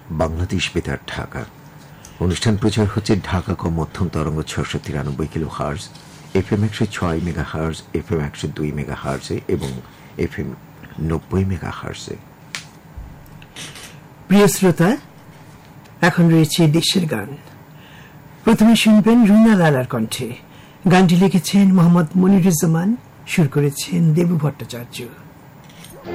বাংলাদেশ বেতার ঢাকা। অনুষ্ঠান প্রচার হচ্ছে ঢাকা কম মধ্যম তরঙ্গ 693 kilo hertz, FM 106 mega hertz, FM 102 mega হার্জে এবং FM 90 মেগা হার্জে। প্রিয় শ্রোতা, এখন রয়েছে দেশের গান। প্রথমে শুনবেন রুনা লালার কণ্ঠে। গানটি লিখেছেন মোহাম্মদ মনিরুজ্জামান, সুর করেছেন দেবু ভট্টাচার্য।